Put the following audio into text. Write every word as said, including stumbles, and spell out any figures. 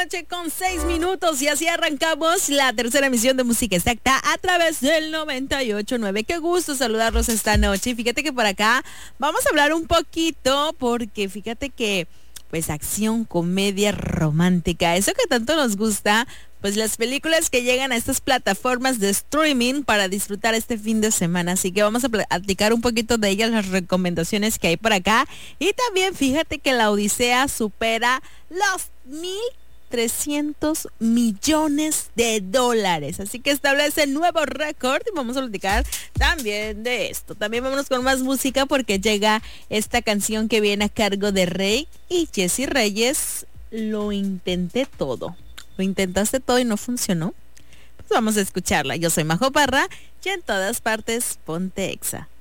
noche con seis minutos y así arrancamos la tercera emisión de Música Exacta a través del noventa y ocho punto nueve. Qué gusto saludarlos esta noche. Y fíjate que por acá vamos a hablar un poquito porque fíjate que pues acción, comedia romántica, eso que tanto nos gusta, pues las películas que llegan a estas plataformas de streaming para disfrutar este fin de semana. Así que vamos a platicar un poquito de ellas, las recomendaciones que hay por acá. Y también fíjate que La Odisea supera los mil trescientos millones de dólares. Así que establece nuevo récord y vamos a platicar también de esto. También vámonos con más música porque llega esta canción que viene a cargo de Rey y Jessie Reyes. Lo intenté todo. Lo intentaste todo y no funcionó. Pues vamos a escucharla. Yo soy Majo Parra y en todas partes ponte Exa.